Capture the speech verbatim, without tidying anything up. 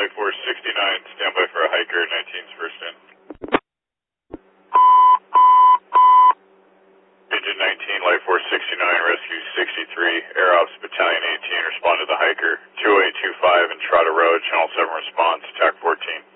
Light Force sixty-nine, standby for a hiker, nineteen's first in. Engine nineteen, Light Force sixty-nine, Rescue sixty-three, Air Ops Battalion eighteen, respond to the hiker, two oh eight two five, Entrada Road, Channel seven response, T A C fourteen.